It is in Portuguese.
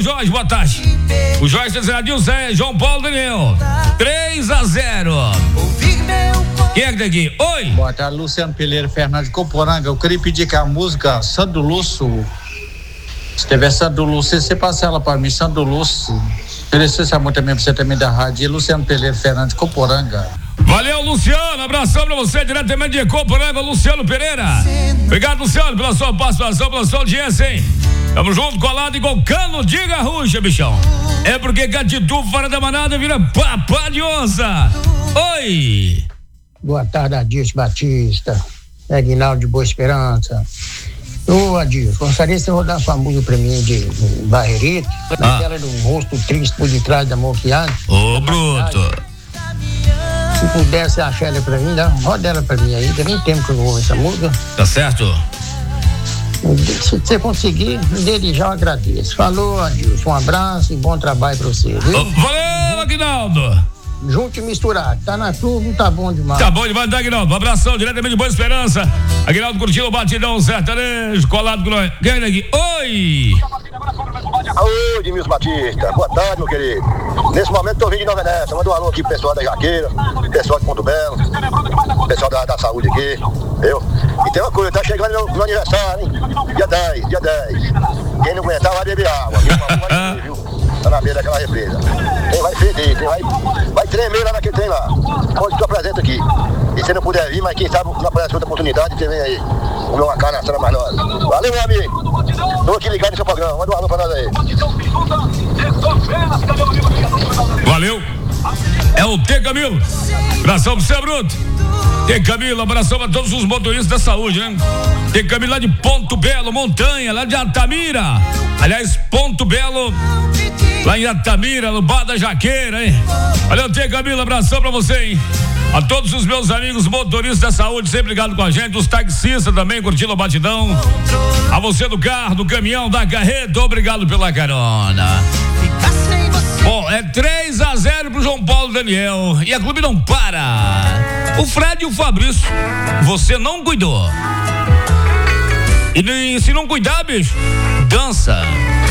Jorge, boa tarde. O Jorge está dizendo Adilson, João Paulo Daniel. 3-0. Quem é que tá aqui? Oi. Boa tarde, Luciano Peleira, Fernando de Coporanga. Eu queria pedir que a música Santo Lúcio, se tiver Santo Lúcio, você passa ela para mim, Santo Lúcio. Oferecer essa música também pra você também da rádio. Luciano Peleira, Fernando de Coporanga. Valeu, Luciano, abração pra você, diretamente de Coporanga, Luciano Pereira. Obrigado, Luciano, pela sua participação, pela sua audiência, hein? Tamo junto, colado igual cano de garrucha, bichão. É porque Catituba fora da manada vira papá de onça. Oi. Boa tarde, Adilson Batista, Aguinaldo de Boa Esperança. Ô, Adilson, gostaria de você rodar sua música pra mim de Barreirito, aquela do rosto triste por detrás da mofiada. Ô, bruto. Se pudesse achar ela pra mim, roda ela pra mim aí, tem nem tempo que eu não ouço essa música. Tá certo? Se você conseguir, desde já eu agradeço. Falou, Adilson, um abraço e bom trabalho pra você, viu? Valeu, Aguinaldo. Junto e misturado, tá na clube, tá bom demais. Tá bom demais, tá, Aguinaldo? Um abração, diretamente de Boa Esperança. Aguinaldo curtiu o batidão sertanejo, colado com nós. Quem é aqui? Oi! Oi, Edmilson Batista, boa tarde, meu querido. Nesse momento tô vindo de Nova Venécia, manda um alô aqui pro pessoal da Jaqueira, pessoal de Ponto Belo, pessoal da saúde aqui, viu? E tem uma coisa, tá chegando no aniversário, hein? Dia 10. Quem não aguentar vai beber água, viu? Tá na beira daquela represa. Quem vai feder, vai tremer lá naquele trem lá. Pode te apresenta aqui. E se não puder vir, mas quem sabe não aparece outra oportunidade, você vem aí. Comer uma carne assada mais nós. Valeu, meu amigo. Tô aqui ligado no seu programa. Manda um alô pra nós aí. Valeu. É o T. Camilo. Abração pro você, bruto. T. Camilo, abração pra todos os motoristas da saúde, né? T. Camilo lá de Ponto Belo, Montanha, lá de Altamira. Aliás, Ponto Belo, lá em Altamira, no Bar da Jaqueira, hein? Valeu, T. Camilo, abração pra você, hein? A todos os meus amigos motoristas da saúde, sempre ligado com a gente, os taxistas também curtindo o batidão. A você do carro, do caminhão, da carreta, obrigado pela carona. Bom, é 3-0 pro João Paulo Daniel e a clube não para. O Fred e o Fabrício, você não cuidou. E se não cuidar, bicho, dança.